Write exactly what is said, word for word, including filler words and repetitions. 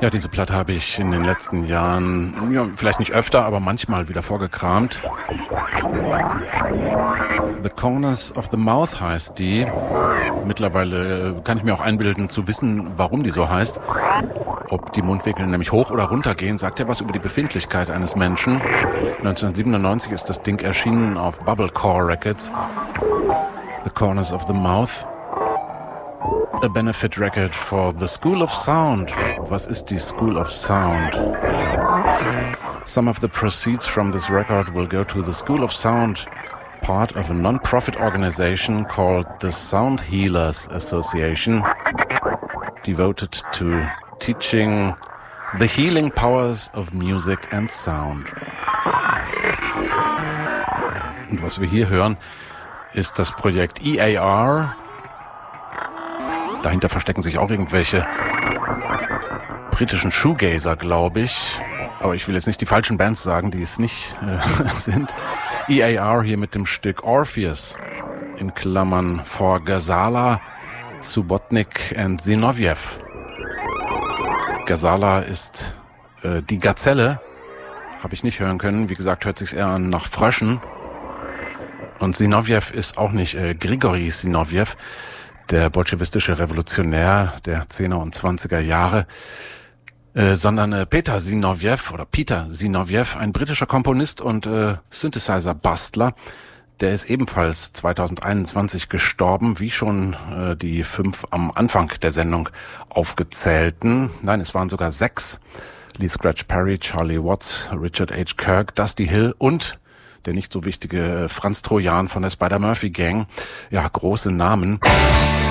Ja, diese Platte habe ich in den letzten Jahren, ja, vielleicht nicht öfter, aber manchmal wieder vorgekramt. The Corners of the Mouth heißt die. Mittlerweile kann ich mir auch einbilden zu wissen, warum die so heißt. Ob die Mundwinkel nämlich hoch oder runter gehen, sagt ja was über die Befindlichkeit eines Menschen. neunzehnhundertsiebenundneunzig ist das Ding erschienen auf Bubblecore Records. The Corners of the Mouth. A benefit record for the School of Sound. Was ist die School of Sound? Some of the proceeds from this record will go to the School of Sound, part of a non-profit organization called the Sound Healers Association, devoted to teaching the healing powers of music and sound. Und was wir hier hören, ist das Projekt E A R. Dahinter verstecken sich auch irgendwelche britischen Shoegazer, glaube ich. Aber ich will jetzt nicht die falschen Bands sagen, die es nicht äh, sind. E A R hier mit dem Stück Orpheus, in Klammern for Ghazala, Subotnik and Zinoviev. Ghazala ist äh, die Gazelle, habe ich nicht hören können. Wie gesagt, hört sich's eher an nach Fröschen. Und Zinoviev ist auch nicht äh, Grigori Zinoviev, der bolschewistische Revolutionär der zehner und zwanziger Jahre, äh, sondern äh, Peter Zinoviev oder Peter Zinoviev, ein britischer Komponist und äh, Synthesizer-Bastler. Der ist ebenfalls zweitausendeinundzwanzig gestorben, wie schon äh, die fünf am Anfang der Sendung aufgezählten. Nein, es waren sogar sechs. Lee Scratch Perry, Charlie Watts, Richard H. Kirk, Dusty Hill und der nicht so wichtige Franz Trojan von der Spider-Murphy Gang. Ja, große Namen.